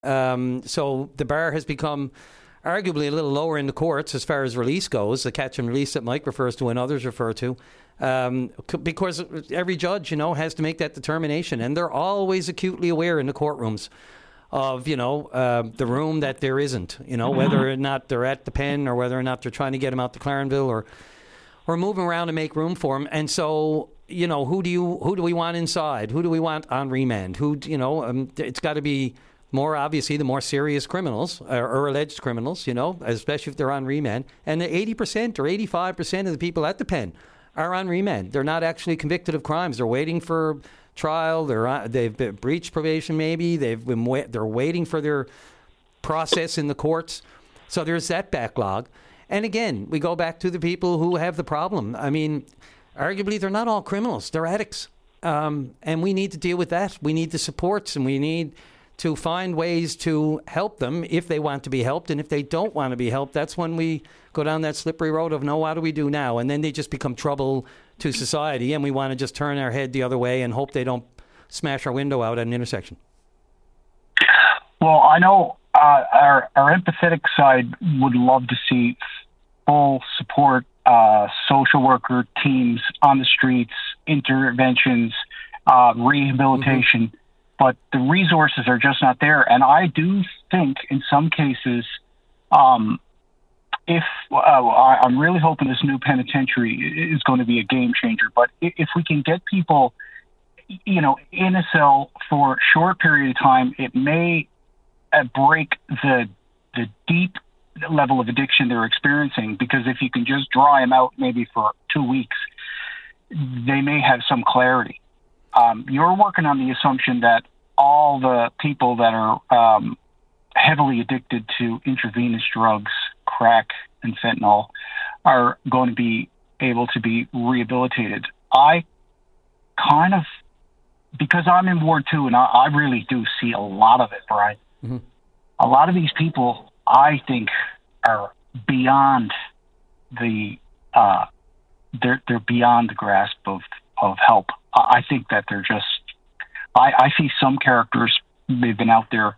So the bar has become arguably a little lower in the courts as far as release goes, the catch and release that Mike refers to and others refer to, because every judge, has to make that determination. And they're always acutely aware in the courtrooms of, the room that there isn't, whether or not they're at the pen or whether or not they're trying to get them out to Clarenville or moving around to make room for them. And so, who do we want inside? Who do we want on remand? It's got to be more obviously the more serious criminals or alleged criminals, especially if they're on remand. And the 80% or 85% of the people at the pen are on remand. They're not actually convicted of crimes. They're waiting for trial. They've breached probation maybe. They're waiting for their process in the courts. So there's that backlog. And again, we go back to the people who have the problem. I mean, arguably they're not all criminals. They're addicts. And we need to deal with that. We need the supports, and we need to find ways to help them if they want to be helped. And if they don't want to be helped, that's when we go down that slippery road of, no, what do we do now? And then they just become trouble to society, and we want to just turn our head the other way and hope they don't smash our window out at an intersection. Well, I know our empathetic side would love to see full support, social worker teams on the streets, interventions, rehabilitation. Mm-hmm. But the resources are just not there. And I do think in some cases, I'm really hoping this new penitentiary is going to be a game changer. But if we can get people, in a cell for a short period of time, it may break the deep level of addiction they're experiencing. Because if you can just dry them out maybe for 2 weeks, they may have some clarity. You're working on the assumption that all the people that are heavily addicted to intravenous drugs, crack and fentanyl, are going to be able to be rehabilitated. I kind of, because I'm in Ward 2 and I really do see a lot of it, Brian. Mm-hmm. A lot of these people, I think, are beyond they're beyond the grasp of help. I think that they're just, I see some characters, they've been out there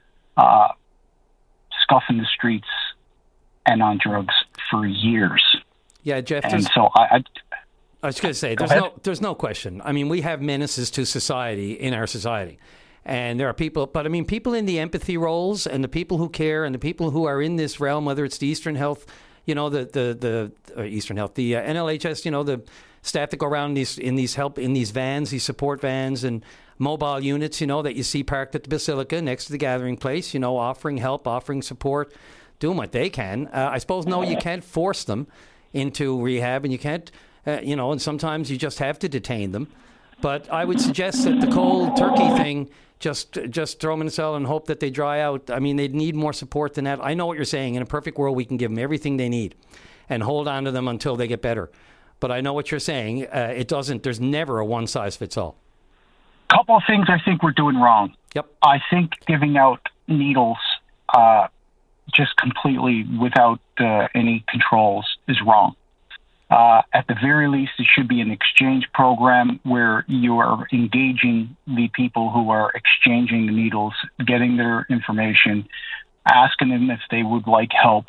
scuffing the streets and on drugs for years. Yeah, Jeff. And so I was going to say, there's no question. I mean, we have menaces to society in our society. And there are people, but I mean, people in the empathy roles and the people who care and the people who are in this realm, whether it's the Eastern Health, the Eastern Health, the NLHS, the staff that go around in these vans, these support vans and mobile units, that you see parked at the Basilica next to the gathering place, offering help, offering support, doing what they can. I suppose, no, you can't force them into rehab, and you can't, and sometimes you just have to detain them. But I would suggest that the cold turkey thing, just throw them in a cell and hope that they dry out. I mean, they need more support than that. I know what you're saying. In a perfect world, we can give them everything they need and hold on to them until they get better. But I know what you're saying. There's never a one-size-fits-all. Couple of things I think we're doing wrong. Yep. I think giving out needles just completely without any controls is wrong. At the very least, it should be an exchange program where you are engaging the people who are exchanging the needles, getting their information, asking them if they would like help,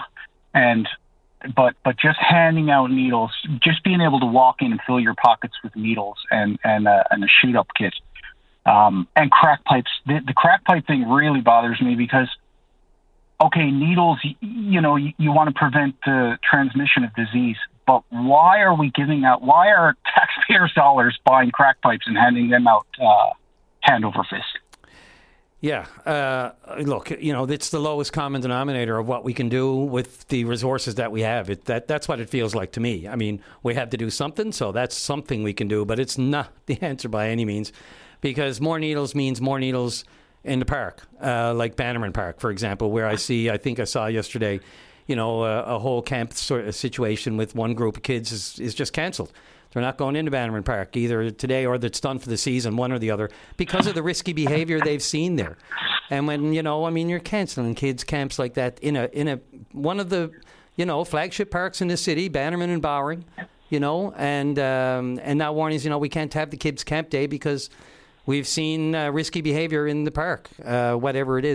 but just handing out needles, just being able to walk in and fill your pockets with needles and a shoot-up kit, and crack pipes. The crack pipe thing really bothers me because, okay, needles, you want to prevent the transmission of disease, but why are taxpayers' dollars buying crack pipes and handing them out hand over fist? Yeah. Look, it's the lowest common denominator of what we can do with the resources that we have. That's what it feels like to me. I mean, we have to do something, so that's something we can do, but it's not the answer by any means, because more needles means more needles in the park, like Bannerman Park, for example, where I think I saw yesterday, a whole camp sort of situation with one group of kids is just canceled. They're not going into Bannerman Park either today or that's done for the season, one or the other, because of the risky behavior they've seen there. And when, you're canceling kids' camps like that in a one of the, flagship parks in the city, Bannerman and Bowring, and now warnings, we can't have the kids' camp day because we've seen risky behavior in the park, whatever it is.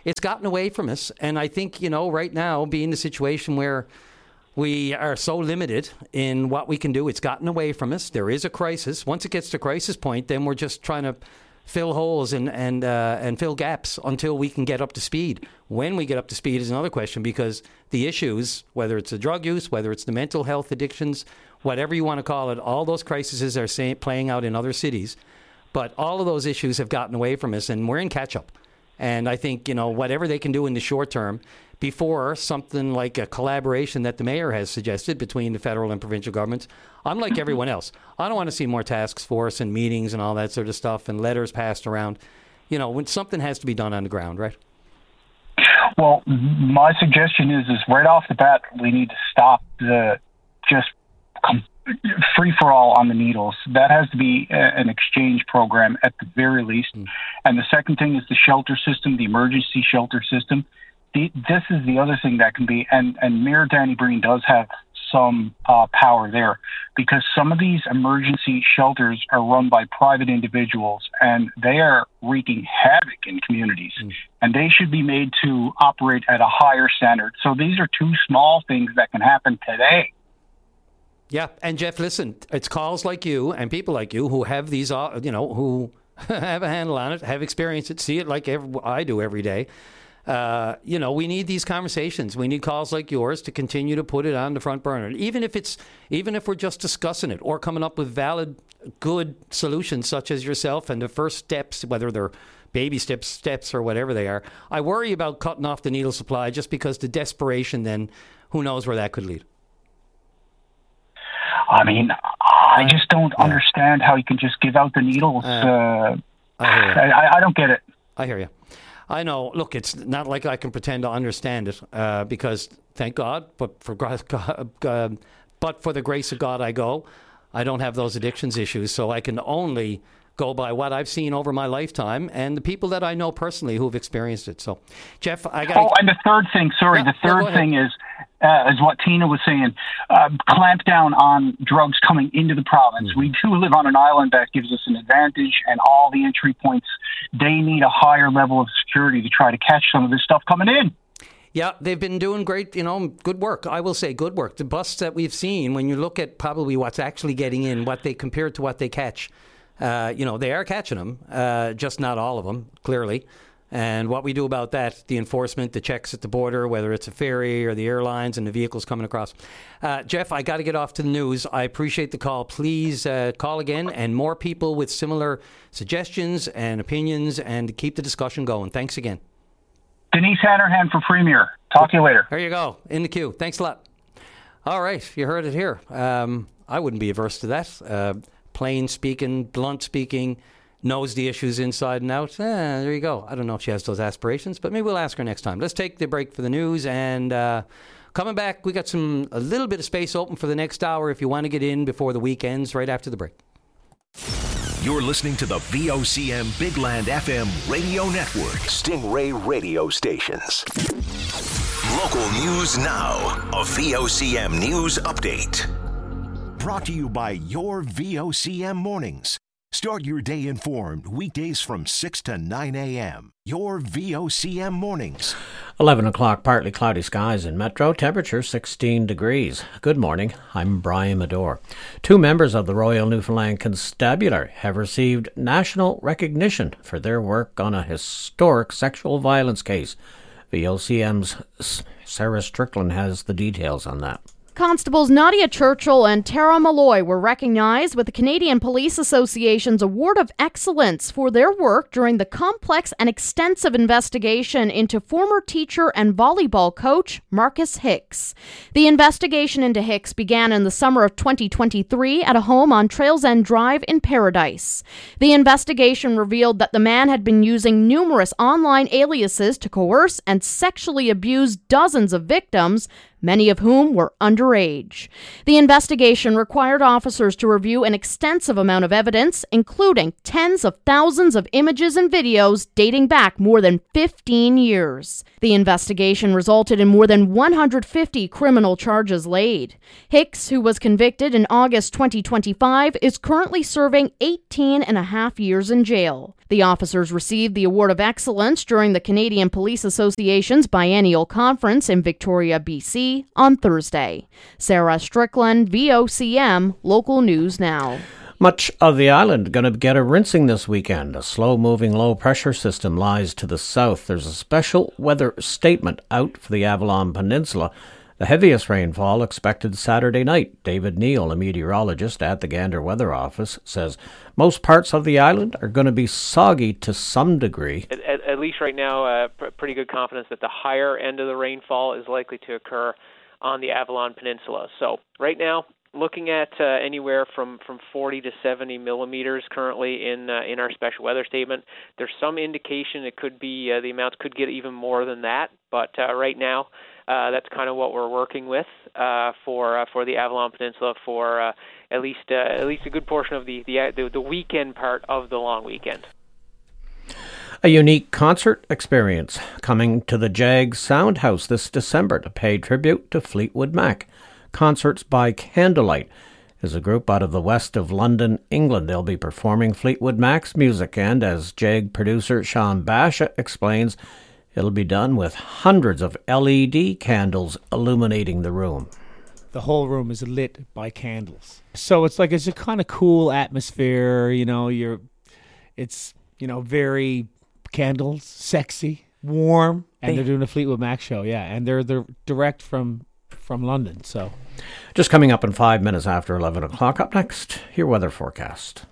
it's gotten away from us. And I think, right now, being the situation where we are so limited in what we can do, it's gotten away from us. There is a crisis. Once it gets to crisis point, then we're just trying to fill holes and fill gaps until we can get up to speed. When we get up to speed is another question, because the issues, whether it's the drug use, whether it's the mental health addictions, whatever you want to call it, all those crises are playing out in other cities. But all of those issues have gotten away from us, and we're in catch-up. And I think, whatever they can do in the short term, before something like a collaboration that the mayor has suggested between the federal and provincial governments, I'm like everyone else. I don't want to see more task force and meetings and all that sort of stuff and letters passed around. When something has to be done on the ground, right? Well, my suggestion is right off the bat, we need to stop the just free-for-all on the needles. That has to be an exchange program at the very least. And the second thing is the shelter system, the emergency shelter system. This is the other thing that can be, and Mayor Danny Breen does have some power there, because some of these emergency shelters are run by private individuals, and they are wreaking havoc in communities, and they should be made to operate at a higher standard. So these are two small things that can happen today. Yeah, and Jeff, listen, it's calls like you and people like you who have these, who have a handle on it, have experienced it, see it like I do every day. We need these conversations. We need calls like yours to continue to put it on the front burner. Even if we're just discussing it or coming up with valid, good solutions such as yourself and the first steps, whether they're baby steps or whatever they are. I worry about cutting off the needle supply just because the desperation, then who knows where that could lead. I mean, I just don't understand how you can just give out the needles. I don't get it. I hear you. I know. Look, it's not like I can pretend to understand it because, thank God, but for the grace of God I go. I don't have those addictions issues, so I can only go by what I've seen over my lifetime and the people that I know personally who have experienced it. So, Jeff, I got. Oh, and the third thing. Sorry, the third thing is what Tina was saying. Clamp down on drugs coming into the province. We do live on an island that gives us an advantage, and all the entry points, they need a higher level of security to try to catch some of this stuff coming in. Yeah, they've been doing great, good work. I will say good work. The busts that we've seen, when you look at probably what's actually getting in, what they compared to what they catch, they are catching them, just not all of them, clearly. And what we do about that, the enforcement, the checks at the border, whether it's a ferry or the airlines and the vehicles coming across. Jeff, I got to get off to the news. I appreciate the call. Please call again, and more people with similar suggestions and opinions, and keep the discussion going. Thanks again. Denise Hanrahan for Premier. Talk to you later. There you go. In the queue. Thanks a lot. All right. You heard it here. I wouldn't be averse to that. Plain speaking, blunt speaking, knows the issues inside and out. There you go. I don't know if she has those aspirations, but maybe we'll ask her next time. Let's take the break for the news, and coming back, we got a little bit of space open for the next hour if you want to get in before the weekends, right after the break. You're listening to the VOCM Big Land FM radio network. Stingray radio stations. Local news now. A VOCM news update. Brought to you by your VOCM mornings. Start your day informed weekdays from 6 to 9 a.m. Your VOCM mornings. 11 o'clock, partly cloudy skies in Metro. Temperature 16 degrees. Good morning. I'm Brian Medore. 2 members of the Royal Newfoundland Constabulary have received national recognition for their work on a historic sexual violence case. VOCM's Sarah Strickland has the details on that. Constables Nadia Churchill and Tara Malloy were recognized with the Canadian Police Association's Award of Excellence for their work during the complex and extensive investigation into former teacher and volleyball coach Marcus Hicks. The investigation into Hicks began in the summer of 2023 at a home on Trails End Drive in Paradise. The investigation revealed that the man had been using numerous online aliases to coerce and sexually abuse dozens of victims, many of whom were underage. The investigation required officers to review an extensive amount of evidence, including tens of thousands of images and videos dating back more than 15 years. The investigation resulted in more than 150 criminal charges laid. Hicks, who was convicted in August 2025, is currently serving 18 and a half years in jail. The officers received the Award of Excellence during the Canadian Police Association's biennial conference in Victoria, BC on Thursday. Sarah Strickland, VOCM, Local News Now. Much of the island going to get a rinsing this weekend. A slow-moving low-pressure system lies to the south. There's a special weather statement out for the Avalon Peninsula. The heaviest rainfall expected Saturday night. David Neal, a meteorologist at the Gander Weather Office, says most parts of the island are going to be soggy to some degree. At least right now, pretty good confidence that the higher end of the rainfall is likely to occur on the Avalon Peninsula. So right now, looking at anywhere from 40 to 70 millimeters currently in our special weather statement. There's some indication it could be the amounts could get even more than that, but right now that's kind of what we're working with for the Avalon Peninsula for at least a good portion of the weekend part of the long weekend. A unique concert experience coming to the Jag Soundhouse this December to pay tribute to Fleetwood Mac. Concerts by Candlelight is a group out of the west of London, England. They'll be performing Fleetwood Mac's music, and as Jag producer Sean Basha explains, it'll be done with hundreds of LED candles illuminating the room. The whole room is lit by candles, so it's a kind of cool atmosphere. It's very candles, sexy, warm, and they're doing a Fleetwood Mac show, and they're direct from London. So, just coming up in 5 minutes after 11 o'clock. Up next, your weather forecast.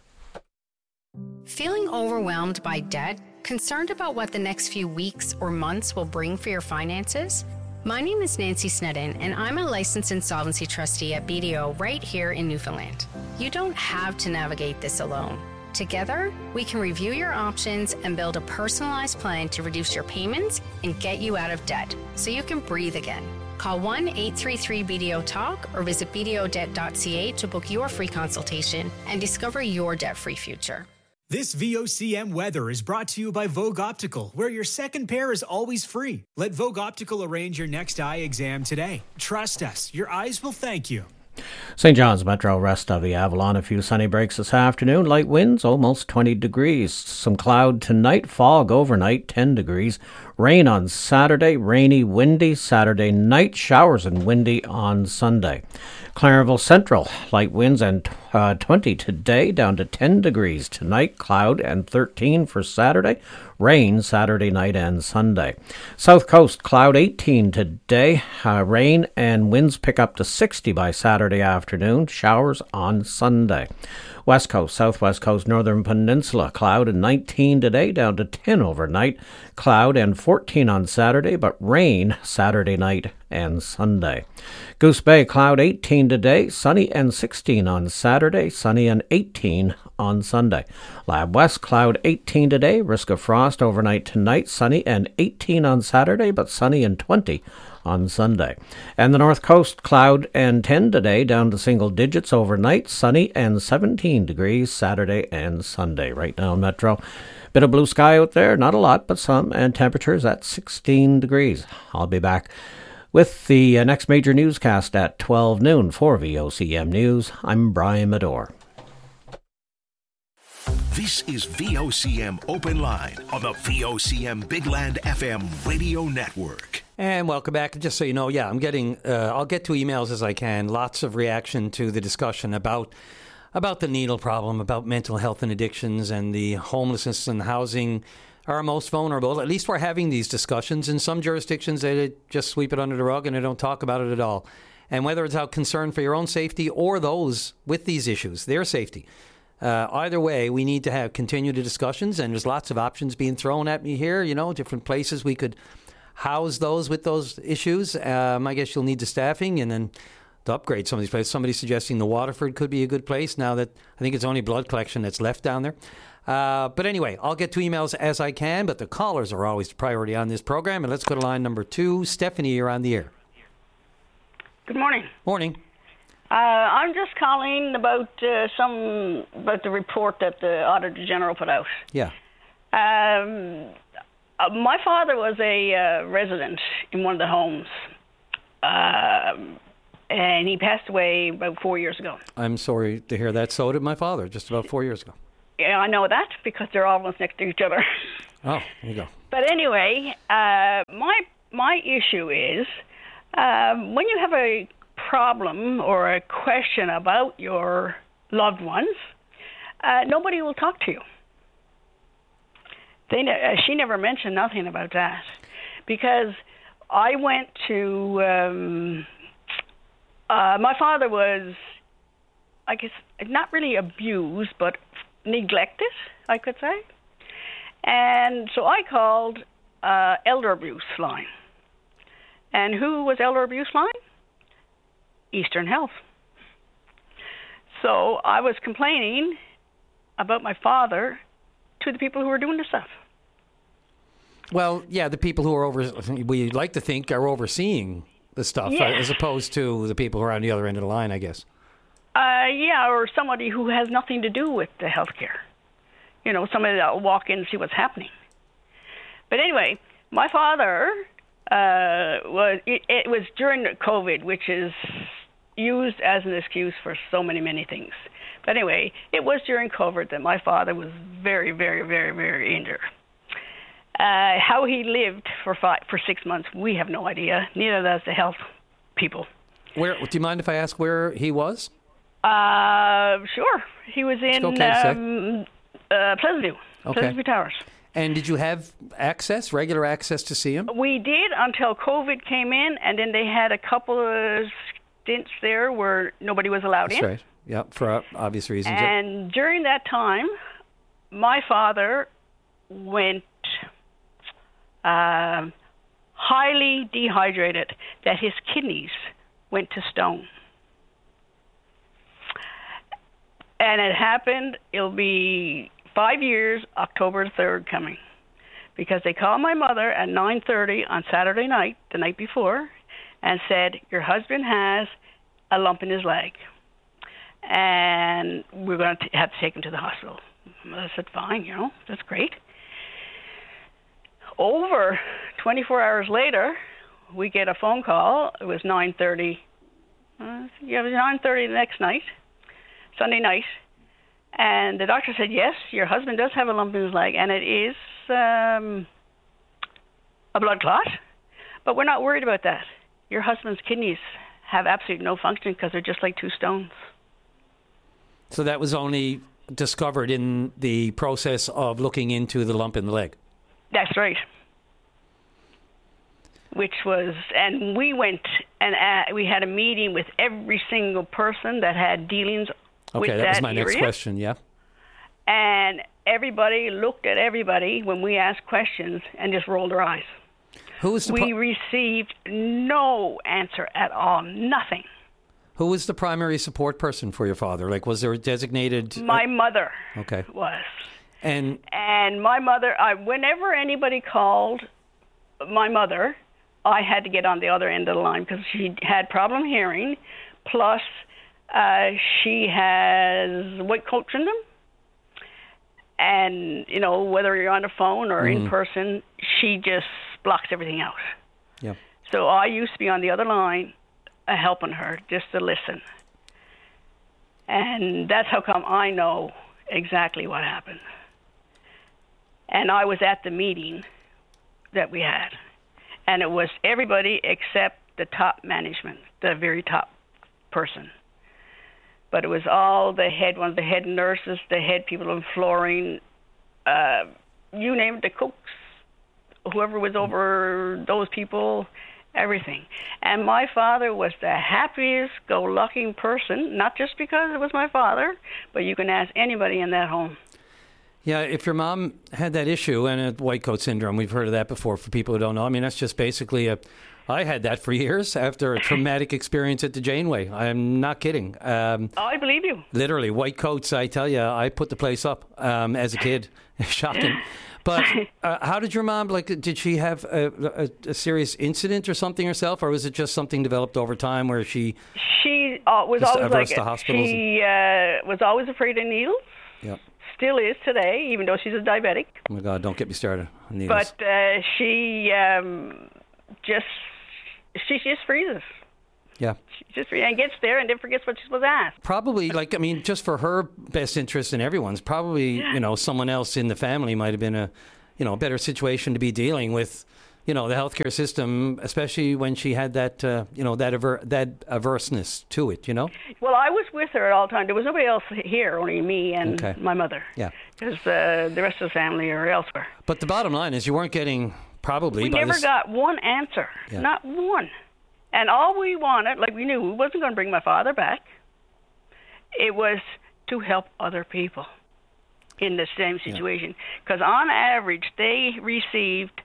Feeling overwhelmed by debt? Concerned about what the next few weeks or months will bring for your finances? My name is Nancy Snedden, and I'm a licensed insolvency trustee at BDO right here in Newfoundland. You don't have to navigate this alone. Together, we can review your options and build a personalized plan to reduce your payments and get you out of debt so you can breathe again. Call 1-833-BDO-TALK or visit bdodebt.ca to book your free consultation and discover your debt-free future. This VOCM weather is brought to you by Vogue Optical, where your second pair is always free. Let Vogue Optical arrange your next eye exam today. Trust us, your eyes will thank you. St. John's Metro, rest of the Avalon. A few sunny breaks this afternoon. Light winds, almost 20 degrees. Some cloud tonight, fog overnight, 10 degrees. Rain on Saturday, rainy, windy. Saturday night, showers and windy on Sunday. Clarenville Central, light winds and 20 today, down to 10 degrees tonight. Cloud and 13 for Saturday. Rain Saturday night and Sunday. South Coast, cloud 18 today. Rain and winds pick up to 60 by Saturday afternoon. Showers on Sunday. West Coast, Southwest Coast, Northern Peninsula, cloud and 19 today, down to 10 overnight. Cloud and 14 on Saturday, but rain Saturday night and Sunday. Goose Bay, cloud 18 today, sunny and 16 on Saturday, sunny and 18 on Sunday. Lab West, cloud 18 today, risk of frost overnight tonight, sunny and 18 on Saturday, but sunny and 20 on Sunday. And the North Coast, cloud and 10 today, down to single digits overnight, sunny and 17 degrees Saturday and Sunday. Right now, Metro, bit of blue sky out there, not a lot, but some, and temperatures at 16 degrees. I'll be back with the next major newscast at 12 noon for VOCM News. I'm Brian Medore. This is VOCM Open Line on the VOCM Big Land FM radio network. And welcome back. Just so you know, I'm getting, I'll get to emails as I can. Lots of reaction to the discussion about the needle problem, about mental health and addictions, and the homelessness and housing are most vulnerable. At least we're having these discussions. In some jurisdictions, they just sweep it under the rug and they don't talk about it at all. And whether it's out concern for your own safety or those with these issues, their safety, either way, we need to continue the discussions. And there's lots of options being thrown at me here. Different places we could house those with those issues. I guess you'll need the staffing and then to upgrade some of these places. Somebody's suggesting the Waterford could be a good place now that I think it's only blood collection that's left down there. But anyway, I'll get to emails as I can, but the callers are always the priority on this program. And let's go to line number 2. Stephanie, you're on the air. Good morning. Morning. I'm just calling about the report that the Auditor General put out. Yeah. My father was a resident in one of the homes, and he passed away about 4 years ago. I'm sorry to hear that. So did my father, just about 4 years ago. Yeah, I know that because they're almost next to each other. Oh, there you go. But anyway, my issue is when you have a problem or a question about your loved ones, nobody will talk to you. She never mentioned nothing about that, because I went to. My father was, I guess, not really abused, but neglected, I could say. And so I called Elder Abuse Line. And who was Elder Abuse Line? Eastern Health. So I was complaining about my father to the people who were doing the stuff. Well, yeah, the people who are we like to think are overseeing the stuff, as opposed to the people who are on the other end of the line, I guess. Yeah, or somebody who has nothing to do with the healthcare. You know, somebody that will walk in and see what's happening. But anyway, my father it was during COVID, which is used as an excuse for so many things. But anyway, it was during COVID that my father was very, very, very, very injured. How he lived for 6 months, we have no idea. Neither does the health people. Do you mind if I ask where he was? Sure. He was in Pleasantview, Pleasantview Towers. And did you have regular access to see him? We did until COVID came in, and then they had a couple of stints there where nobody was allowed in. That's right. Yeah, for obvious reasons. And during that time, my father went highly dehydrated, that his kidneys went to stone. And it happened, it'll be 5 years, October 3rd coming. Because they called my mother at 9:30 on Saturday night, the night before, and said, your husband has a lump in his leg. And we're going to have to take him to the hospital. I said, fine, that's great. Over 24 hours later, we get a phone call. It was 9:30. It was 9:30 the next night, Sunday night. And the doctor said, yes, your husband does have a lump in his leg, and it is a blood clot. But we're not worried about that. Your husband's kidneys have absolutely no function because they're just like two stones. So that was only discovered in the process of looking into the lump in the leg? That's right. And we went and we had a meeting with every single person that had dealings with that area. Okay, that was my next question, yeah. And everybody looked at everybody when we asked questions and just rolled their eyes. We received no answer at all, nothing. Who was the primary support person for your father? Like, was there a designated... My mother was. And my mother, whenever anybody called my mother, I had to get on the other end of the line because she had problem hearing, plus she has white coat syndrome. And, whether you're on the phone or in person, she just blocks everything out. Yeah. So I used to be on the other line helping her just to listen. And that's how come I know exactly what happened. And I was at the meeting that we had. And it was everybody except the top management, the very top person. But it was all the head ones, the head nurses, the head people in flooring, you name it, the cooks, whoever was over those people, everything. And my father was the happiest go-lucky person, not just because it was my father, but you can ask anybody in that home. Yeah, if your mom had that issue and a white coat syndrome, we've heard of that before for people who don't know. I mean, that's just basically I had that for years after a traumatic experience at the Janeway. I'm not kidding. I believe you. Literally, white coats, I tell you, I put the place up as a kid. Shocking. But how did your mom, did she have a serious incident or something herself, or was it just something developed over time where she was always like to hospitals? She was always afraid of needles. Yep. Still is today, even though she's a diabetic. Oh my God, don't get me started on needles. But she just freezes. Yeah. She just and gets there and then forgets what she was asked. Probably, just for her best interest and everyone's, probably, someone else in the family might have been a better situation to be dealing with, the healthcare system, especially when she had that, that averseness to it, Well, I was with her at all times. There was nobody else here, only me and my mother. Yeah. Because the rest of the family are elsewhere. But the bottom line is you weren't getting We never got one answer. Yeah. Not one. And all we wanted, we knew we wasn't going to bring my father back. It was to help other people in the same situation. Because on average, they received,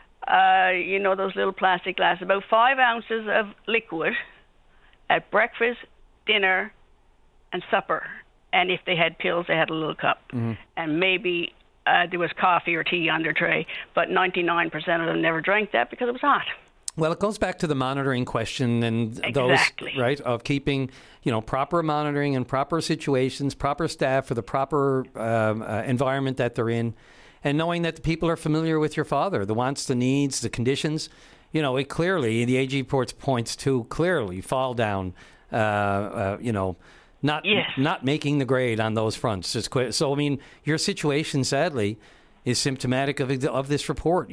those little plastic glasses, about 5 ounces of liquid at breakfast, dinner, and supper. And if they had pills, they had a little cup. Mm-hmm. And maybe there was coffee or tea on their tray. But 99% of them never drank that because it was hot. Well, it goes back to the monitoring question and those, right, of keeping, proper monitoring and proper situations, proper staff for the proper environment that they're in, and knowing that the people are familiar with your father, the wants, the needs, the conditions. It clearly, the AG reports points to clearly fall down, not making the grade on those fronts. So, I mean, your situation, sadly, is symptomatic of this report,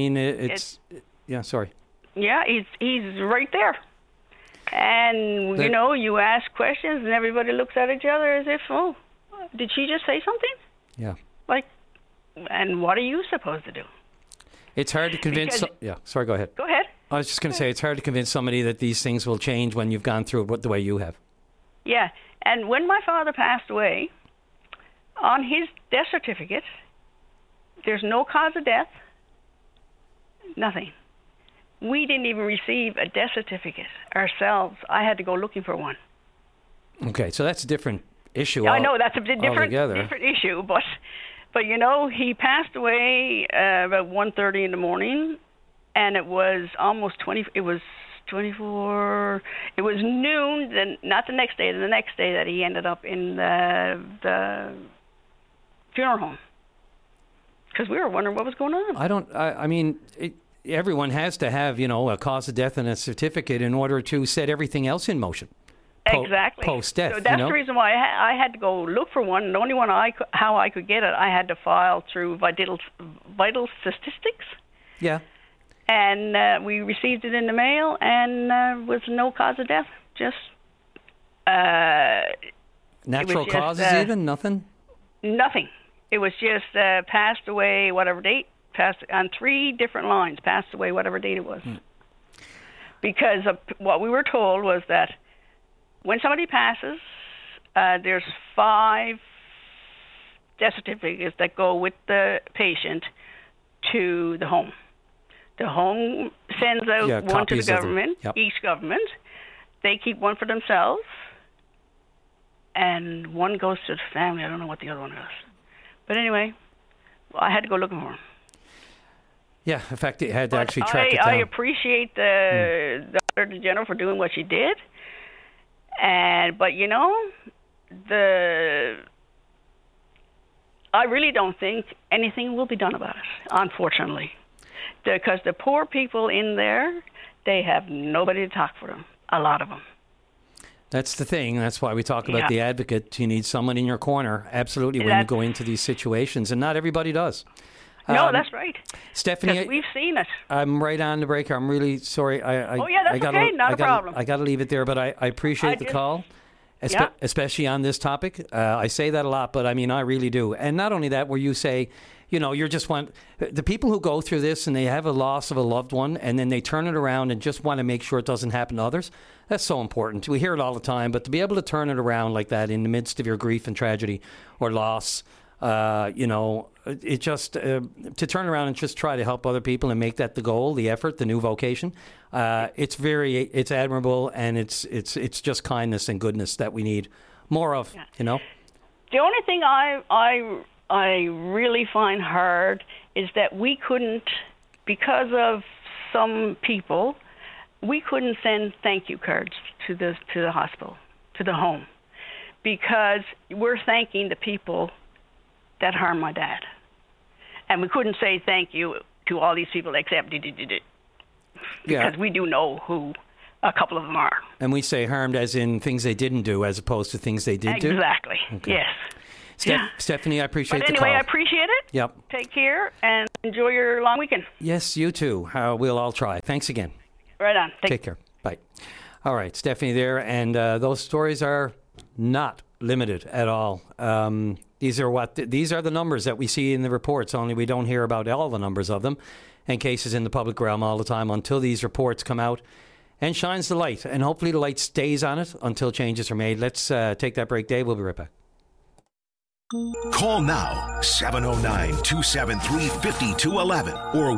sorry. Yeah, he's right there. And, you ask questions and everybody looks at each other as if, oh, did she just say something? Yeah. And what are you supposed to do? It's hard to convince... sorry, go ahead. Go ahead. I was just going to say, it's hard to convince somebody that these things will change when you've gone through it the way you have. Yeah, and when my father passed away, on his death certificate, there's no cause of death, nothing. We didn't even receive a death certificate ourselves. I had to go looking for one. Okay, so that's a different issue. I know that's a different issue, but he passed away about 1:30 in the morning, and it was almost 20. It was 24. It was noon. Then not the next day. The next day that he ended up in the funeral home because we were wondering what was going on. Everyone has to have, a cause of death and a certificate in order to set everything else in motion. Exactly. Post-death. So that's the reason why I had to go look for one. The only one how I could get it, I had to file through Vital Statistics. Yeah. And we received it in the mail, and was no cause of death. Just natural causes, even nothing. Nothing. It was just passed away, whatever date. Passed on 3 different lines, passed away whatever date it was. Because of what we were told was that when somebody passes, there's 5 death certificates that go with the patient to the home. The home sends out one to the government, each government. They keep one for themselves, and one goes to the family. I don't know what the other one is. But anyway, I had to go looking for them. Yeah, in fact, it had to actually track it down. I appreciate the Attorney General for doing what she did, but I really don't think anything will be done about it, unfortunately, because the poor people in there, they have nobody to talk for them. A lot of them. That's the thing. That's why we talk about the advocate. You need someone in your corner, absolutely, when you go into these situations, and not everybody does. No, that's right. Stephanie, we've seen it. I'm right on the break. I'm really sorry. That's okay. Not a problem. I got to leave it there, but I appreciate the call, especially on this topic. I say that a lot, but I really do. And not only that, where you say, you're just the people who go through this and they have a loss of a loved one and then they turn it around and just want to make sure it doesn't happen to others. That's so important. We hear it all the time, but to be able to turn it around like that in the midst of your grief and tragedy or loss, it just to turn around and just try to help other people and make that the goal, the effort, the new vocation. It's admirable, and it's just kindness and goodness that we need more of. The only thing I really find hard is that we couldn't, because of some people, we couldn't send thank you cards to the hospital, to the home, because we're thanking the people that harmed my dad. And we couldn't say thank you to all these people except because we do know who A couple of them are. And we say harmed as in things they didn't do as opposed to things they did do? Exactly. Okay. Yes. Stephanie, I appreciate the call. But anyway, I appreciate it. Yep. Take care and enjoy your long weekend. Yes, you too. We'll all try. Thanks again. Right on. Take care. Bye. All right, Stephanie there. And those stories are not limited at all. These are the numbers that we see in the reports, only we don't hear about all the numbers of them and cases in the public realm all the time until these reports come out and shines the light. And hopefully the light stays on it until changes are made. Let's take that break, Dave. We'll be right back. Call now, 709-273-5211 or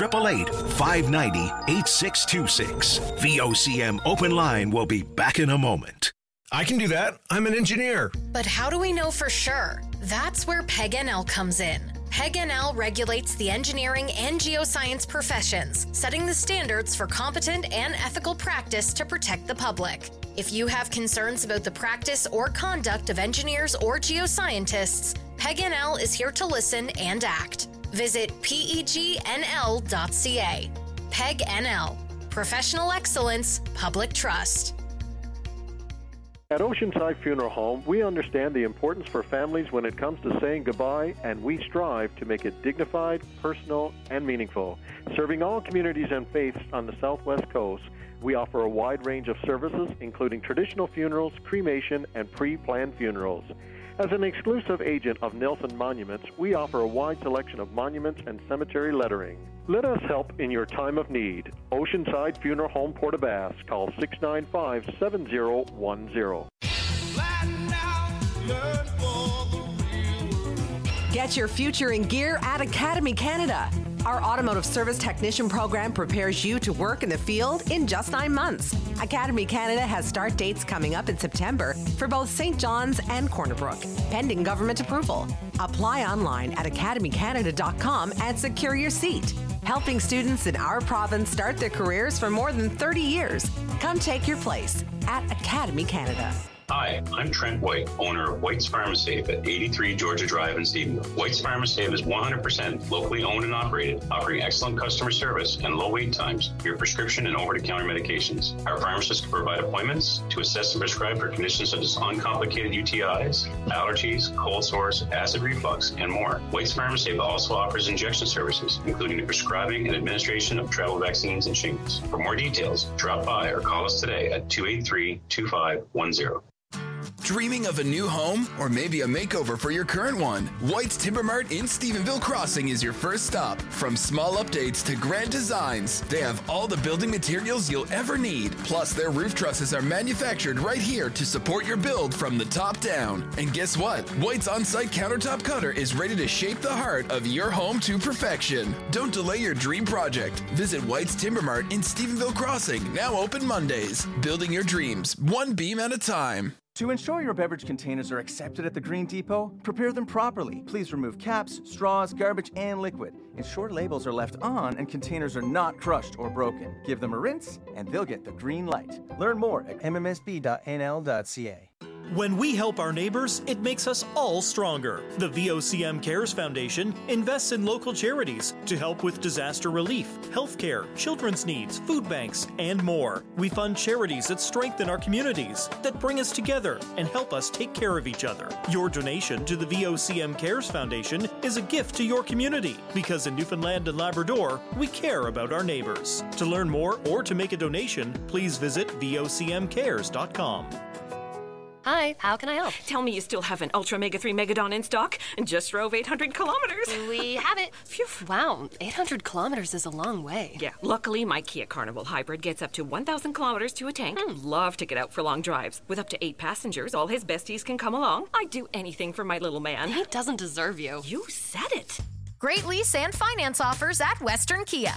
1-888-590-8626. VOCM Open Line will be back in a moment. I can do that. I'm an engineer. But how do we know for sure? That's where PEG-NL comes in. PEG-NL regulates the engineering and geoscience professions, setting the standards for competent and ethical practice to protect the public. If you have concerns about the practice or conduct of engineers or geoscientists, PEG-NL is here to listen and act. Visit pegnl.ca. PEG-NL. Professional excellence, public trust. At Oceanside Funeral Home, we understand the importance for families when it comes to saying goodbye, and we strive to make it dignified, personal, and meaningful. Serving all communities and faiths on the Southwest Coast, we offer a wide range of services, including traditional funerals, cremation, and pre-planned funerals. As an exclusive agent of Nelson Monuments, we offer a wide selection of monuments and cemetery lettering. Let us help in your time of need. Oceanside Funeral Home, Port aux Basques. Call 695-7010. Get your future in gear at Academy Canada. Our automotive service technician program prepares you to work in the field in just 9 months. Academy Canada has start dates coming up in September for both St. John's and Corner Brook, pending government approval. Apply online at academycanada.com and secure your seat. Helping students in our province start their careers for more than 30 years. Come take your place at Academy Canada. Hi, I'm Trent White, owner of White's Pharmasafe at 83 Georgia Drive in Stephenville. White's Pharmasafe is 100% locally owned and operated, offering excellent customer service and low wait times for your prescription and over-the-counter medications. Our pharmacists can provide appointments to assess and prescribe for conditions such as uncomplicated UTIs, allergies, cold sores, acid reflux, and more. White's Pharmasafe also offers injection services, including the prescribing and administration of travel vaccines and shingles. For more details, drop by or call us today at 283-2510. Dreaming of a new home or maybe a makeover for your current one? White's Timber Mart in Stephenville Crossing is your first stop. From small updates to grand designs, they have all the building materials you'll ever need. Plus, their roof trusses are manufactured right here to support your build from the top down. And guess what? White's on-site countertop cutter is ready to shape the heart of your home to perfection. Don't delay your dream project. Visit White's Timber Mart in Stephenville Crossing, now open Mondays. Building your dreams, one beam at a time. To ensure your beverage containers are accepted at the Green Depot, prepare them properly. Please remove caps, straws, garbage, and liquid. Ensure labels are left on and containers are not crushed or broken. Give them a rinse, and they'll get the green light. Learn more at mmsb.nl.ca. When we help our neighbors, it makes us all stronger. The VOCM Cares Foundation invests in local charities to help with disaster relief, healthcare, children's needs, food banks, and more. We fund charities that strengthen our communities, that bring us together and help us take care of each other. Your donation to the VOCM Cares Foundation is a gift to your community, because in Newfoundland and Labrador, we care about our neighbors. To learn more or to make a donation, please visit vocmcares.com. Hi, how can I help? Tell me you still have an Ultra Mega 3 Megadon in stock and just drove 800 kilometers. We have it. Phew, wow, 800 kilometers is a long way. Yeah, luckily my Kia Carnival Hybrid gets up to 1,000 kilometers to a tank. Love to get out for long drives. With up to 8 passengers, all his besties can come along. I'd do anything for my little man. He doesn't deserve you. You said it. Great lease and finance offers at Western Kia.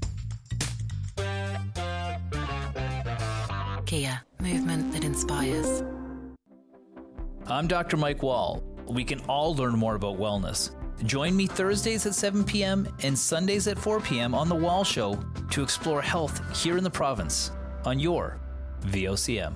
Kia, movement that inspires. I'm Dr. Mike Wall. We can all learn more about wellness. Join me Thursdays at 7 p.m. and Sundays at 4 p.m. on The Wall Show to explore health here in the province on your VOCM.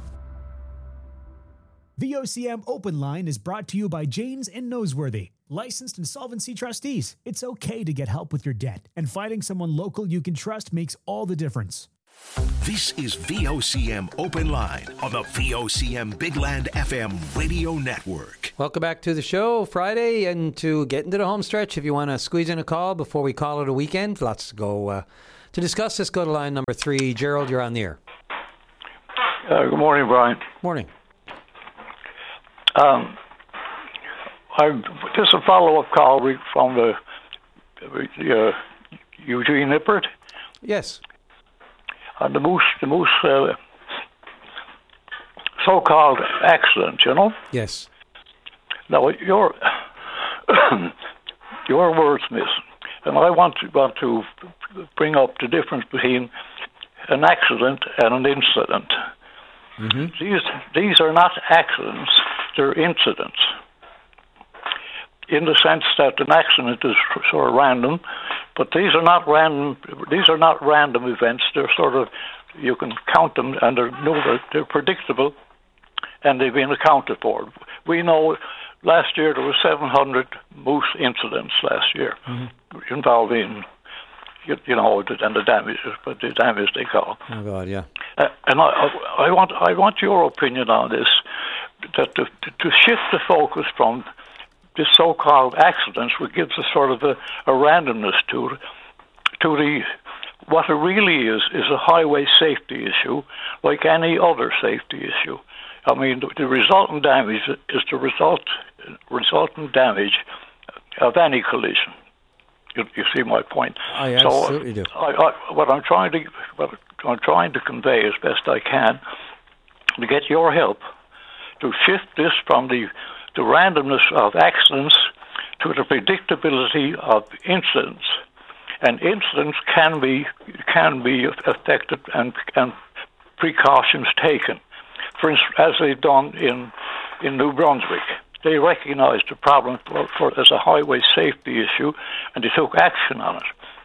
VOCM Open Line is brought to you by Janes and Noseworthy, licensed insolvency trustees. It's okay to get help with your debt, and finding someone local you can trust makes all the difference. This is VOCM Open Line on the VOCM Big Land FM radio network. Welcome back to the show Friday, and to get into the home stretch, if you want to squeeze in a call before we call it a weekend, lots to go to discuss this. Go to line number 3. Gerald, you're on the air. Good morning, Brian. Morning. This is a follow-up call from the Eugene Nippert. Yes. The moose so-called accident, you know? Yes. Now, you're a wordsmith, and I want to bring up the difference between an accident and an incident. Mm-hmm. These are not accidents, they're incidents. In the sense that an accident is sort of random, but these are not random events. They're sort of, you can count them, and they're predictable, and they've been accounted for. We know last year there were 700 moose incidents last year, involving, and the damage they cause. Oh God, yeah. And I want your opinion on this. That to shift the focus from this so-called accidents, which gives us sort of a randomness to what it really is a highway safety issue, like any other safety issue. I mean, the resultant damage is the resultant damage of any collision. You see my point? I absolutely do. What I'm trying to convey as best I can, to get your help, to shift this from the randomness of accidents to the predictability of incidents. And incidents can be affected and precautions taken. For instance, as they've done in New Brunswick, they recognized the problem as a highway safety issue, and they took action on it.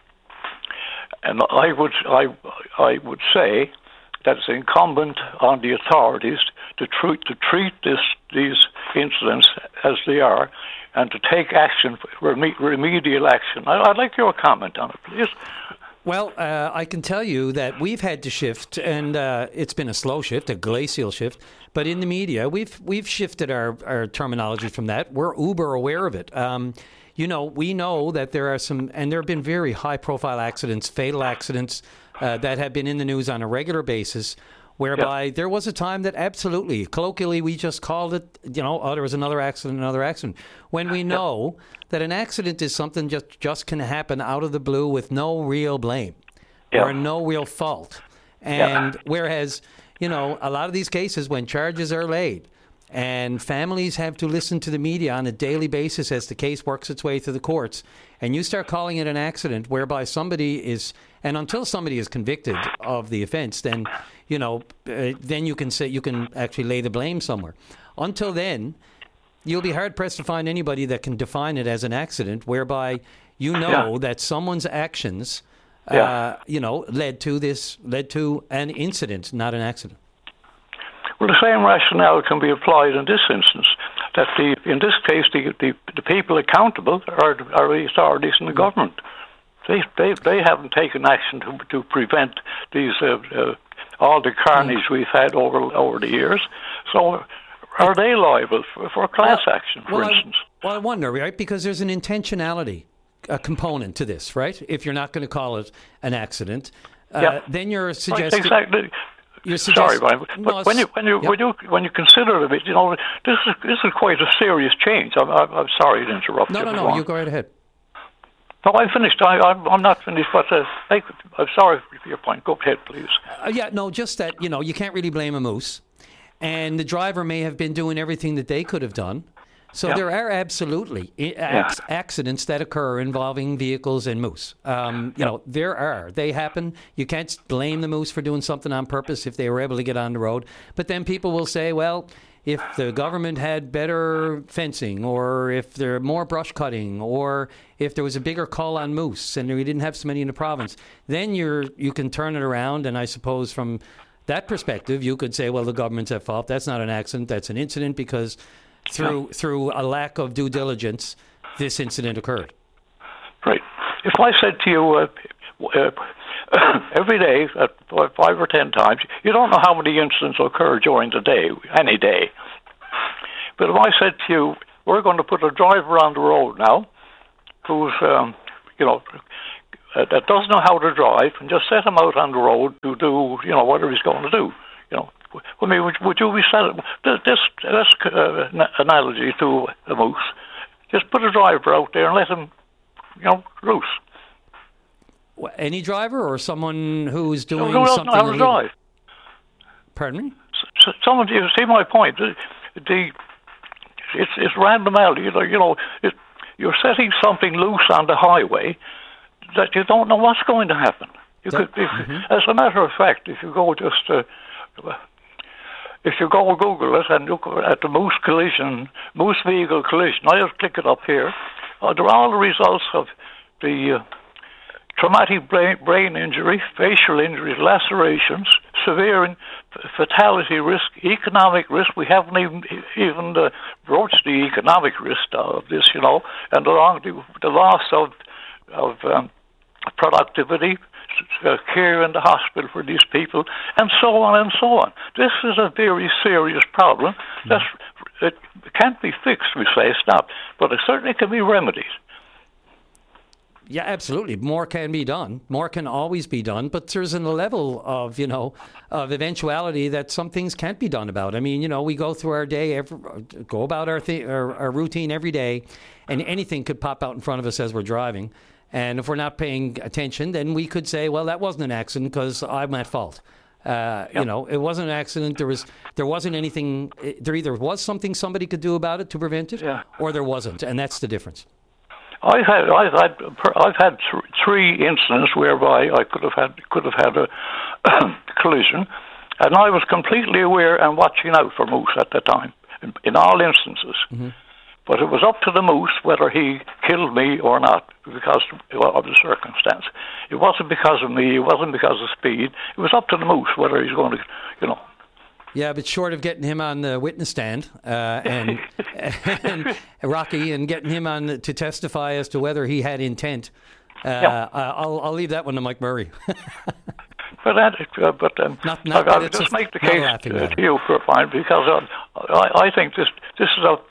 And I would say that it's incumbent on the authorities to treat these incidents as they are, and to take action, remedial action. I'd like your comment on it, please. Well, I can tell you that we've had to shift, and it's been a slow shift, a glacial shift. But in the media, we've shifted our terminology from that. We're uber aware of it. We know that there are some, and there have been very high-profile accidents, fatal accidents that have been in the news on a regular basis, whereby there was a time that absolutely, colloquially, we just called it, there was another accident. When we know that an accident is something just can happen out of the blue with no real blame or no real fault. And whereas, a lot of these cases when charges are laid and families have to listen to the media on a daily basis as the case works its way through the courts, and you start calling it an accident whereby somebody is, and until somebody is convicted of the offense, then then you can say, you can actually lay the blame somewhere. Until then, you'll be hard pressed to find anybody that can define it as an accident, whereby that someone's actions, led to an incident, not an accident. Well, the same rationale can be applied in this instance. That in this case, the people accountable are the authorities in the government. They haven't taken action to prevent these all the carnage we've had over the years. So, are they liable for class action, for instance? I wonder, right? Because there's an intentionality component to this, right? If you're not going to call it an accident, then you're suggesting. Exactly. Sorry, Brian, but when you consider it, this is quite a serious change. I'm sorry to interrupt you. No, you go right ahead. No, I'm finished. I'm not finished, but I'm sorry for your point. Go ahead, please. Just that, you can't really blame a moose, and the driver may have been doing everything that they could have done. So there are absolutely accidents that occur involving vehicles and moose. They happen. You can't blame the moose for doing something on purpose if they were able to get on the road. But then people will say, well, if the government had better fencing, or if there more brush cutting, or if there was a bigger call on moose and we didn't have so many in the province, then you can turn it around. And I suppose from that perspective, you could say, well, the government's at fault. That's not an accident. That's an incident because through a lack of due diligence, this incident occurred. Right. If I said to you, every day, at 5 or 10 times. You don't know how many incidents occur during the day, any day. But if I said to you, we're going to put a driver on the road now who's, that doesn't know how to drive, and just set him out on the road to do, whatever he's going to do. I mean, would you be satisfied? This analogy to a moose. Just put a driver out there and let him, loose. Any driver or someone who's doing who doesn't something know how to drive? Pardon me? Someone, you see my point. It's randomly. You're setting something loose on the highway that you don't know what's going to happen. As a matter of fact, if you go Google it and look at the moose vehicle collision, I'll click it up here. They're all the results of the traumatic brain injury, facial injuries, lacerations, severe fatality risk, economic risk. We haven't even broached the economic risk of this, and the loss of productivity, care in the hospital for these people, and so on and so on. This is a very serious problem. It can't be fixed, we say, it's not, but it certainly can be remedied. Yeah, absolutely. More can be done. More can always be done. But there's a level of, of eventuality that some things can't be done about. I mean, we go through our day, go about our routine every day, and anything could pop out in front of us as we're driving. And if we're not paying attention, then we could say, well, that wasn't an accident because I'm at fault. It wasn't an accident. There wasn't anything. There either was something somebody could do about it to prevent it, or there wasn't, and that's the difference. I've had 3 incidents whereby I could have had a collision, and I was completely aware and watching out for moose at the time in all instances. Mm-hmm. But it was up to the moose whether he killed me or not because of the circumstance. It wasn't because of me. It wasn't because of speed. It was up to the moose whether he's going to, Yeah, but short of getting him on the witness stand and Rocky and getting him on to testify as to whether he had intent, I'll leave that one to Mike Murray. But I'll just make the case to you for fine because I think this is a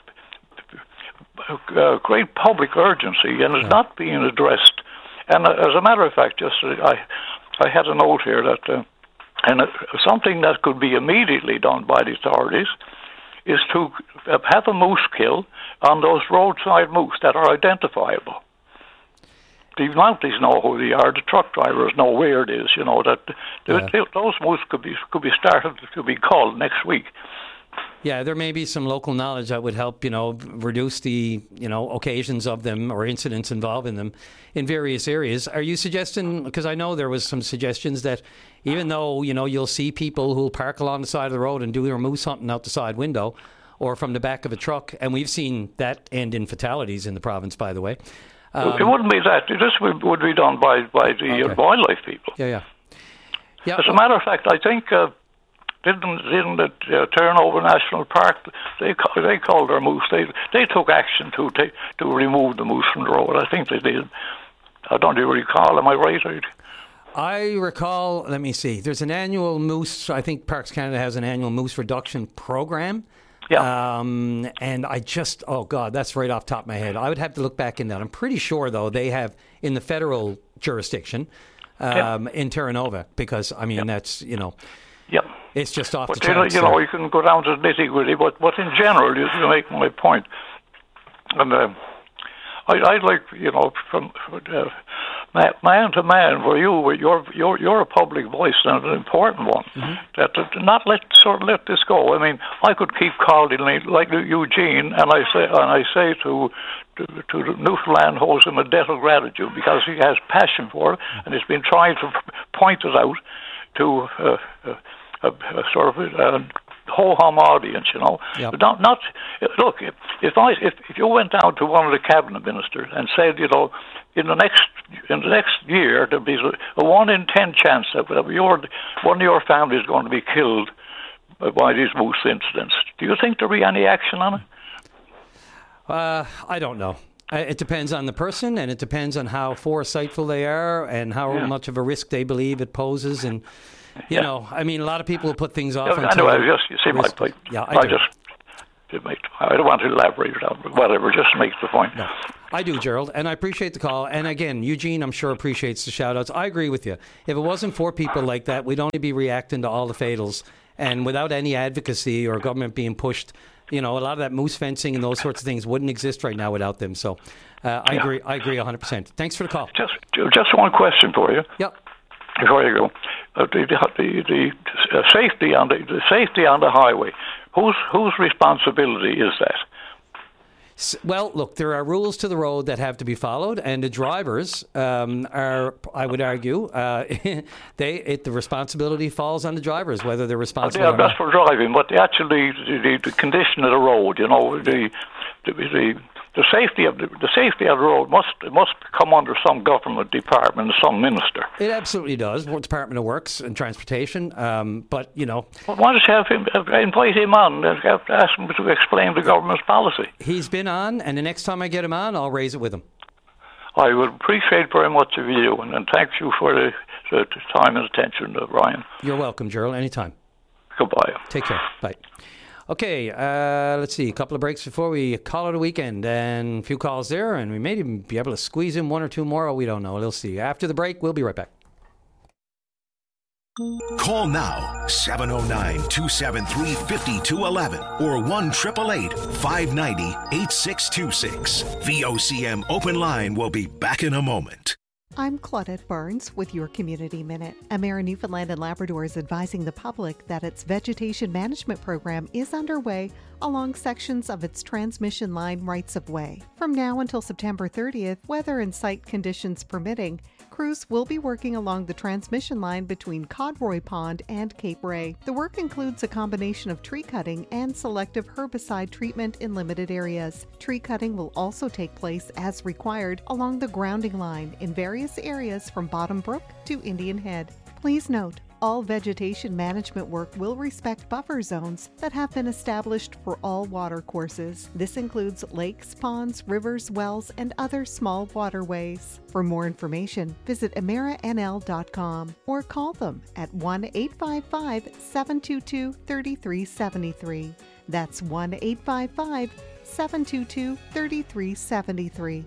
great public urgency and is not being addressed. And as a matter of fact, I had a note here that. And something that could be immediately done by the authorities is to have a moose kill on those roadside moose that are identifiable. The Mounties know who they are. The truck drivers know where it is. Those moose could be started to be called next week. Yeah, there may be some local knowledge that would help, reduce the, occasions of them or incidents involving them in various areas. Are you suggesting, because I know there was some suggestions that even though, you'll see people who'll park along the side of the road and do their moose hunting out the side window or from the back of a truck, and we've seen that end in fatalities in the province, by the way. It wouldn't be that. This would be done by the wildlife people. Yeah. As a matter of fact, I think... Didn't it Turnover National Park? They called their moose. They took action to remove the moose from the road. I think they did. I don't even recall. Am I right? I recall. Let me see. There's an annual moose. I think Parks Canada has an annual moose reduction program. Yeah. And I just, that's right off the top of my head. I would have to look back in that. I'm pretty sure though they have in the federal jurisdiction in Terra Nova because that's Yep. It's just off the charts. You can go down to the nitty-gritty, but in general, you make my point. And I'd like, from man to man, where you're a public voice and an important one, that to not let this go. I mean, I could keep calling like Eugene, and I say to Newfoundland holds him a debt of gratitude because he has passion for it, and he's been trying to point it out to a sort of ho-hum audience, Yep. But not look. If you went down to one of the cabinet ministers and said, in the next year there'll be a 1 in 10 chance that one of your family is going to be killed by these moose incidents, do you think there'll be any action on it? I don't know. It depends on the person, and it depends on how foresightful they are and how much of a risk they believe it poses. And, you know, I mean, a lot of people will put things off. Anyway, you see my point. Yeah, I don't want to elaborate it out, but whatever, just make the point. No, I do, Gerald, and I appreciate the call. And again, Eugene, I'm sure, appreciates the shout-outs. I agree with you. If it wasn't for people like that, we'd only be reacting to all the fatals. And without any advocacy or government being pushed, you know, a lot of that moose fencing and those sorts of things wouldn't exist right now without them. So I agree 100%. Thanks for the call. Just one question for you. Yep. Before you go, the safety on the highway. Whose responsibility is that? Well, look, there are rules to the road that have to be followed, and the drivers are, I would argue, the responsibility falls on the drivers, whether they're responsible or not. That's for driving, but actually the condition of the road, you know, the safety of the road must come under some government department, some minister. It absolutely does. Department of Works and Transportation, but you know, why don't you invite him on and ask him to explain the government's policy? He's been on, and the next time I get him on, I'll raise it with him. I would appreciate very much of you, and thank you for the time and attention, Ryan. You're welcome, Gerald. Anytime. Goodbye. Take care. Bye. Okay, let's see. A couple of breaks before we call it a weekend, and a few calls there, and we may even be able to squeeze in one or two more. We don't know. We'll see. After the break, we'll be right back. Call now, 709-273-5211 or 1-888-590-8626. VOCM Open Line will be back in a moment. I'm Claudette Barnes with your Community Minute. Emera Newfoundland and Labrador is advising the public that its vegetation management program is underway along sections of its transmission line rights-of-way. From now until September 30th, weather and site conditions permitting, crews will be working along the transmission line between Codroy Pond and Cape Ray. The work includes a combination of tree cutting and selective herbicide treatment in limited areas. Tree cutting will also take place as required along the grounding line in various areas from Bottom Brook to Indian Head. Please note, all vegetation management work will respect buffer zones that have been established for all water courses. This includes lakes, ponds, rivers, wells, and other small waterways. For more information, visit emeranl.com or call them at 1-855-722-3373. That's 1-855-722-3373.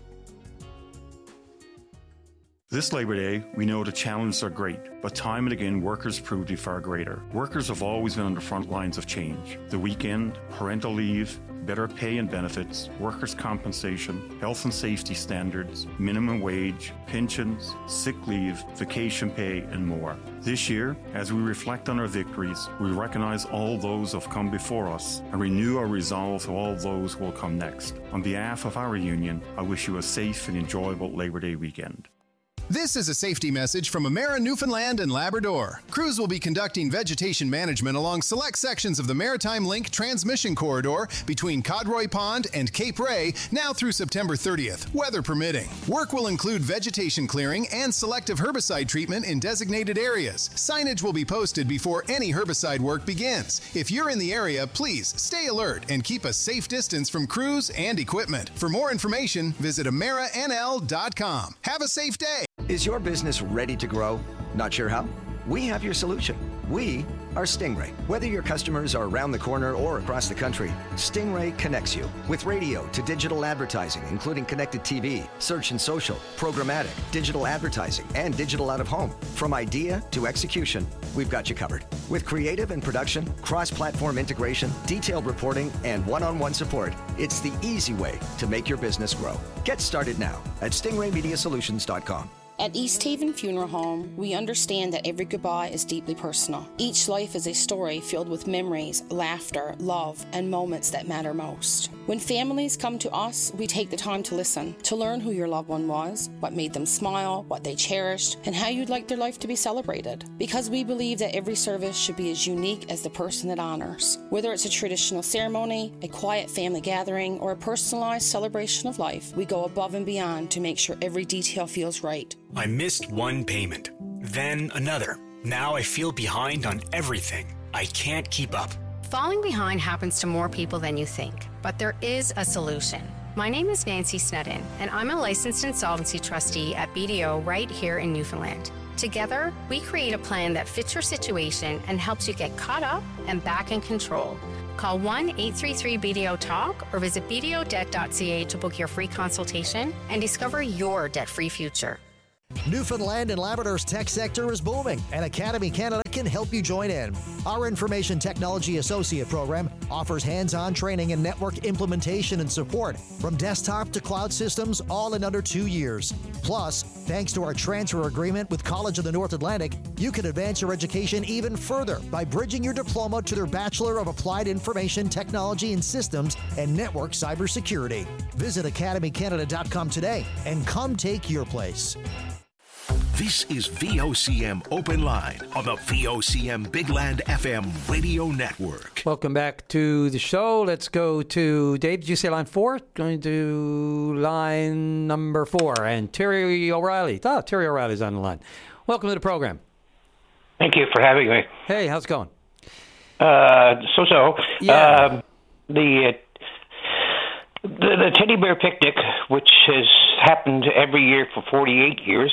This Labour Day, we know the challenges are great, but time and again workers prove to be far greater. Workers have always been on the front lines of change. The weekend, parental leave, better pay and benefits, workers' compensation, health and safety standards, minimum wage, pensions, sick leave, vacation pay, and more. This year, as we reflect on our victories, we recognize all those who have come before us and renew our resolve to all those who will come next. On behalf of our union, I wish you a safe and enjoyable Labour Day weekend. This is a safety message from Emera Newfoundland and Labrador. Crews will be conducting vegetation management along select sections of the Maritime Link transmission corridor between Codroy Pond and Cape Ray now through September 30th, weather permitting. Work will include vegetation clearing and selective herbicide treatment in designated areas. Signage will be posted before any herbicide work begins. If you're in the area, please stay alert and keep a safe distance from crews and equipment. For more information, visit emeranl.com. Have a safe day. Is your business ready to grow? Not sure how? We have your solution. We are Stingray. Whether your customers are around the corner or across the country, Stingray connects you with radio to digital advertising, including connected TV, search and social, programmatic, digital advertising, and digital out-of-home. From idea to execution, we've got you covered. With creative and production, cross-platform integration, detailed reporting, and one-on-one support, it's the easy way to make your business grow. Get started now at stingraymediasolutions.com. At East Haven Funeral Home, we understand that every goodbye is deeply personal. Each life is a story filled with memories, laughter, love, and moments that matter most. When families come to us, we take the time to listen, to learn who your loved one was, what made them smile, what they cherished, and how you'd like their life to be celebrated. Because we believe that every service should be as unique as the person it honors. Whether it's a traditional ceremony, a quiet family gathering, or a personalized celebration of life, we go above and beyond to make sure every detail feels right. I missed one payment, then another. Now I feel behind on everything. I can't keep up. Falling behind happens to more people than you think, but there is a solution. My name is Nancy Snedden, and I'm a licensed insolvency trustee at BDO right here in Newfoundland. Together, we create a plan that fits your situation and helps you get caught up and back in control. Call 1-833-BDO-TALK or visit bdodebt.ca to book your free consultation and discover your debt-free future. Newfoundland and Labrador's tech sector is booming, and Academy Canada can help you join in. Our Information Technology Associate program offers hands-on training in network implementation and support, from desktop to cloud systems, all in under 2 years. Plus, thanks to our transfer agreement with College of the North Atlantic, you can advance your education even further by bridging your diploma to their Bachelor of Applied Information Technology and Systems and Network Cybersecurity. Visit academycanada.com today and come take your place. This is VOCM Open Line on the VOCM Big Land FM radio network. Welcome back to the show. Let's go to Dave. Did you say line 4? Going to line number 4. And Terry O'Reilly. Terry O'Reilly's on the line. Welcome to the program. Thank you for having me. Hey, how's it going? So. Yeah. The Teddy Bear Picnic, which has happened every year for 48 years,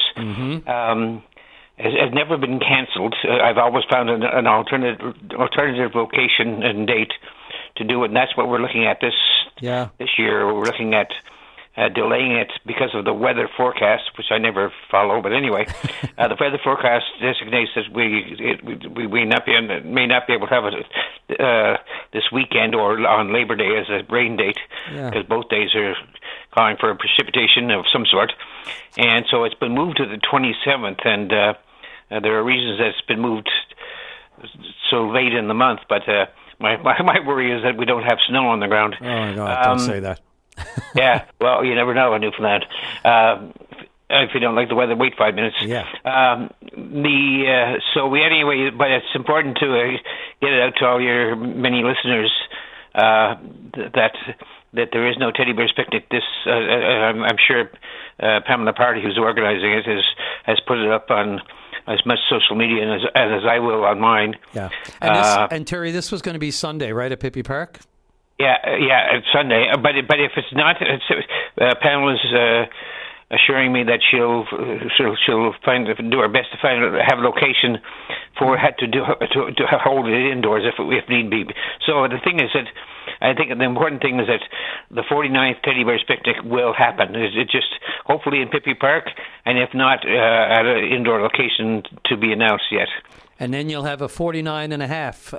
has never been canceled. I've always found an alternative location and date to do it, and that's what we're looking at this year. We're looking at delaying it because of the weather forecast, which I never follow. But anyway, the weather forecast designates that we may not be able to have it this weekend or on Labor Day as a rain date, because both days are calling for precipitation of some sort. And so it's been moved to the 27th, and there are reasons that it's been moved so late in the month. But my worry is that we don't have snow on the ground. Oh, my God, don't say that. Yeah, well, you never know in Newfoundland. If you don't like the weather, wait 5 minutes. Yeah. Anyway, but it's important to get it out to all your many listeners that there is no Teddy Bear's Picnic. This, I'm sure, Pamela Party, who's organizing it, has put it up on as much social media as I will on mine. Yeah. And Terry, this was going to be Sunday, right, at Pippi Park? Yeah, it's Sunday. But if it's not, Pamela's assuring me that she'll do her best to have a location for to hold it indoors if need be. So the thing is that I think the important thing is that the 49th Teddy Bear's Picnic will happen. It just hopefully in Pippi Park, and if not at an indoor location to be announced yet. And then you'll have a 49.5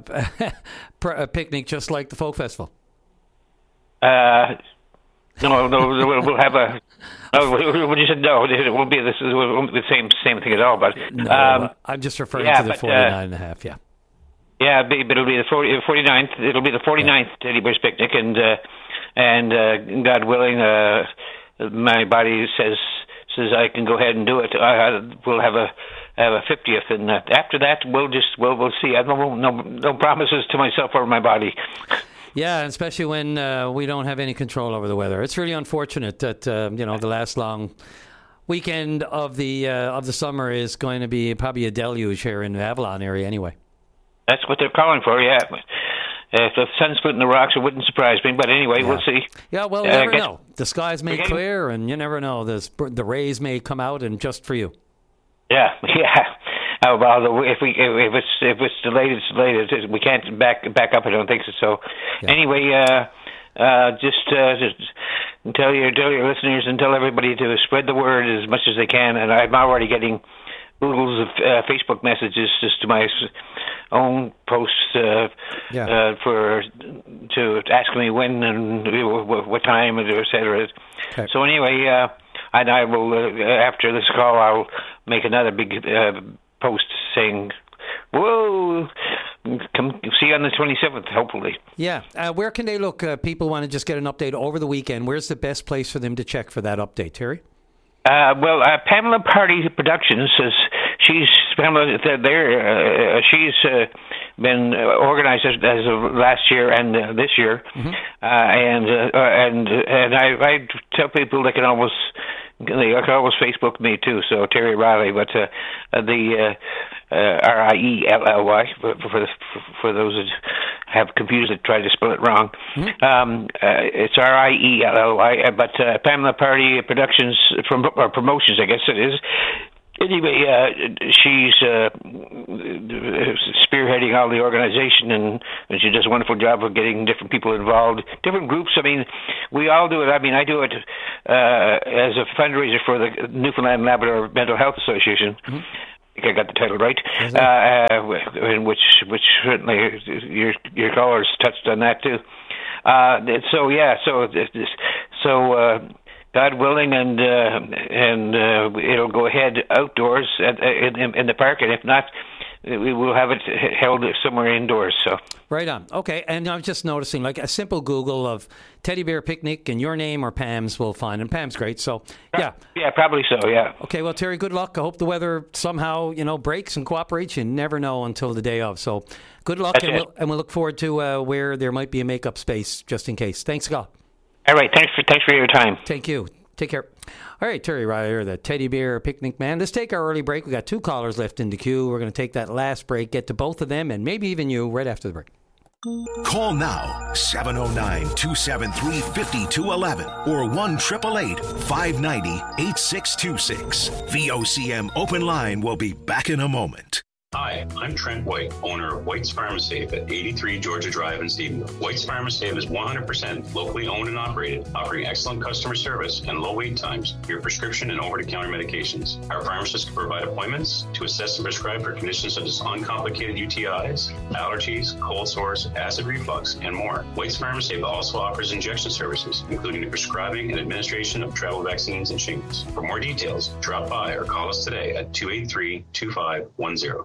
picnic, just like the Folk Festival. No, we'll have a. No, you said no. It won't be the same thing at all. But no, I'm just referring to the 49.5. Yeah. Yeah, but it'll be the 49th. It'll be the 49th Teddy Bear's Picnic, and God willing, my body says I can go ahead and do it. We'll have a 50th, and after that, we'll see. I don't no promises to myself or my body. Yeah, especially when we don't have any control over the weather. It's really unfortunate that the last long weekend of the summer is going to be probably a deluge here in the Avalon area. Anyway, that's what they're calling for. Yeah. If the sun's put in the rocks, it wouldn't surprise me. But anyway, we'll see. Yeah, well, you never know. The skies may clear, and you never know. The rays may come out, and just for you. Yeah. Well, if it's delayed, it's delayed. We can't back up. I don't think so. Yeah. Anyway, just tell your listeners and tell everybody to spread the word as much as they can. And I'm already getting oodles of Facebook messages just to my own posts to ask me when and what time, et cetera. Okay. So anyway, and I will after this call, I'll make another big post saying, "Whoa, come see you on the 27th, hopefully." Yeah. Where can they look? People want to just get an update over the weekend. Where's the best place for them to check for that update, Terry? Pamela Party Productions she's been organized as of last year and this year, and I tell people they can always Facebook me too. So Terry Riley, but the RIELLY for those that have confused it, tried to spell it wrong. It's Rielly, but Pamela Party Productions or Promotions, I guess it is. Anyway, she's spearheading all the organization, and she does a wonderful job of getting different people involved, different groups. I mean, we all do it. I mean, I do it as a fundraiser for the Newfoundland and Labrador Mental Health Association. I think I got the title right. Which certainly your callers touched on that too. God willing, and it'll go ahead outdoors in the park, and if not, we will have it held somewhere indoors. So right on. Okay, and I'm just noticing, like a simple Google of Teddy Bear Picnic and your name or Pam's will find, and Pam's great. So yeah, probably so. Yeah. Okay, well, Terry, good luck. I hope the weather somehow breaks and cooperates. You never know until the day of. So good luck, and we'll look forward to where there might be a makeup space just in case. Thanks, God. All right, thanks for your time. Thank you. Take care. All right, Terry Ryder, the Teddy Bear Picnic Man. Let's take our early break. We got 2 callers left in the queue. We're going to take that last break, get to both of them, and maybe even you right after the break. Call now, 709-273-5211 or 1-888-590-8626. VOCM Open Line will be back in a moment. Hi, I'm Trent White, owner of White's Pharmasafe at 83 Georgia Drive in Stephenville. White's Pharmasafe is 100% locally owned and operated, offering excellent customer service and low wait times for your prescription and over-the-counter medications. Our pharmacists can provide appointments to assess and prescribe for conditions such as uncomplicated UTIs, allergies, cold sores, acid reflux, and more. White's Pharmasafe also offers injection services, including the prescribing and administration of travel vaccines and shingles. For more details, drop by or call us today at 283-2510.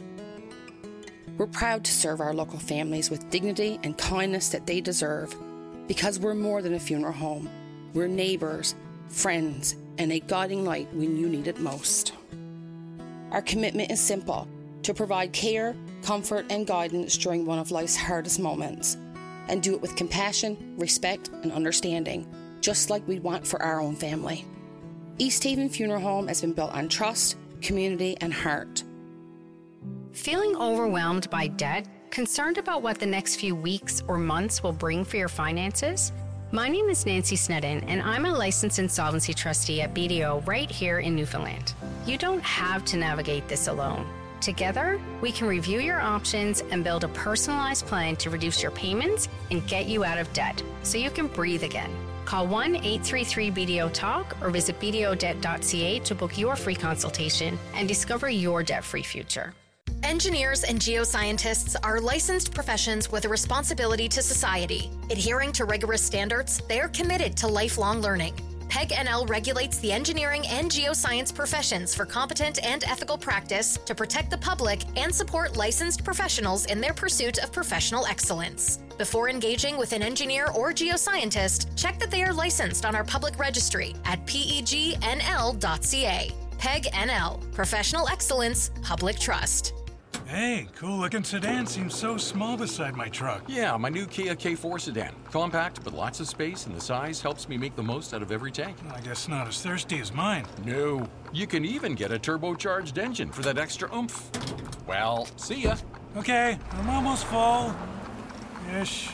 We're proud to serve our local families with dignity and kindness that they deserve, because we're more than a funeral home. We're neighbours, friends, and a guiding light when you need it most. Our commitment is simple: to provide care, comfort, and guidance during one of life's hardest moments, and do it with compassion, respect, and understanding, just like we'd want for our own family. East Haven Funeral Home has been built on trust, community, and heart. Feeling overwhelmed by debt? Concerned about what the next few weeks or months will bring for your finances? My name is Nancy Snedden, and I'm a licensed insolvency trustee at BDO right here in Newfoundland. You don't have to navigate this alone. Together, we can review your options and build a personalized plan to reduce your payments and get you out of debt so you can breathe again. Call 1-833-BDO-TALK or visit bdodebt.ca to book your free consultation and discover your debt-free future. Engineers and geoscientists are licensed professions with a responsibility to society. Adhering to rigorous standards, they are committed to lifelong learning. PEG NL regulates the engineering and geoscience professions for competent and ethical practice to protect the public and support licensed professionals in their pursuit of professional excellence. Before engaging with an engineer or geoscientist, check that they are licensed on our public registry at pegnl.ca. PEG NL, Professional Excellence, Public Trust. Hey, cool-looking sedan seems so small beside my truck. Yeah, my new Kia K4 sedan. Compact, but lots of space, and the size helps me make the most out of every tank. I guess not as thirsty as mine. No. You can even get a turbocharged engine for that extra oomph. Well, see ya. Okay, I'm almost full. Ish.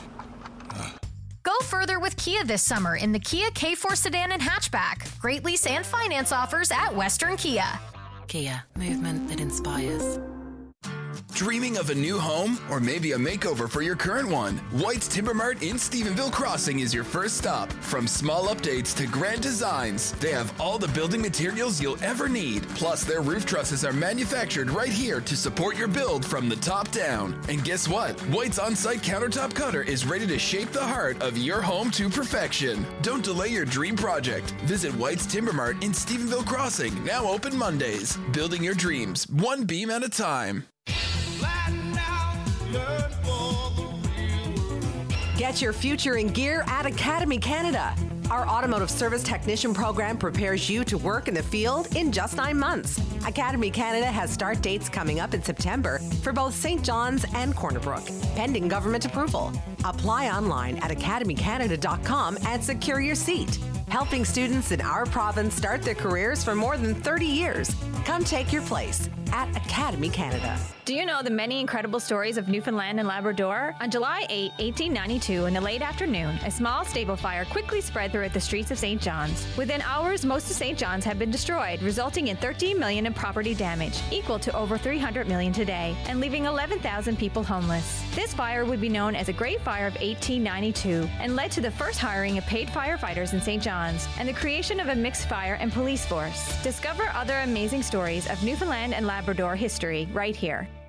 Go further with Kia this summer in the Kia K4 sedan and hatchback. Great lease and finance offers at Western Kia. Kia, movement that inspires. Dreaming of a new home or maybe a makeover for your current one? White's Timber Mart in Stephenville Crossing is your first stop. From small updates to grand designs, they have all the building materials you'll ever need. Plus, their roof trusses are manufactured right here to support your build from the top down. And guess what? White's on-site countertop cutter is ready to shape the heart of your home to perfection. Don't delay your dream project. Visit White's Timber Mart in Stephenville Crossing, now open Mondays. Building your dreams, one beam at a time. Get your future in gear at Academy Canada. Our automotive service technician program prepares you to work in the field in just 9 months. Academy Canada has start dates coming up in September for both St. John's and Corner Brook, pending government approval. Apply online at academycanada.com and secure your seat. Helping students in our province start their careers for more than 30 years. Come take your place. at Academy Canada. Do you know the many incredible stories of Newfoundland and Labrador? On July 8, 1892, in the late afternoon, a small stable fire quickly spread throughout the streets of St. John's. Within hours, most of St. John's had been destroyed, resulting in $13 million in property damage, equal to over $300 million today, and leaving 11,000 people homeless. This fire would be known as the Great Fire of 1892 and led to the first hiring of paid firefighters in St. John's and the creation of a mixed fire and police force. Discover other amazing stories of Newfoundland and Labrador history right here.